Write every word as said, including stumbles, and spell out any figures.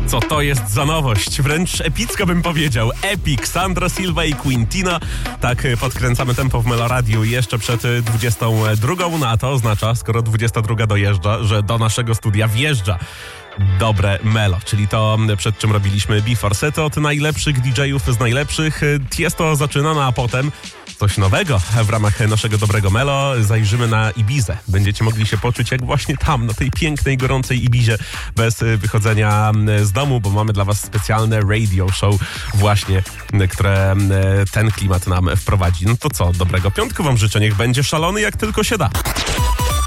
Co to jest za nowość? Wręcz epicko bym powiedział. Epic, Sandra Silva i Quintina. Tak podkręcamy tempo w Meloradiu jeszcze przed dwudziestą drugą. No a to oznacza, skoro dwudziesta druga dojeżdża, że do naszego studia wjeżdża dobre Melo, czyli to, przed czym robiliśmy Before Set od najlepszych D J ów z najlepszych. Tiesto zaczyna, no a potem coś nowego w ramach naszego dobrego Melo. Zajrzymy na Ibizę. Będziecie mogli się poczuć jak właśnie tam, na tej pięknej, gorącej Ibizie, bez wychodzenia z domu, bo mamy dla was specjalne radio show właśnie, które ten klimat nam wprowadzi. No to co, dobrego piątku wam życzę, niech będzie szalony jak tylko się da.